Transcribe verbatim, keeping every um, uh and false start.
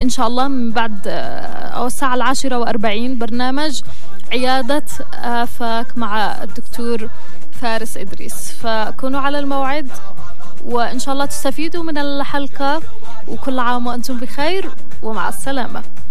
إن شاء الله من بعد أو الساعة العاشرة وأربعين برنامج عيادة آفاك مع الدكتور فارس إدريس، فكونوا على الموعد وإن شاء الله تستفيدوا من الحلقة، وكل عام وأنتم بخير ومع السلامة.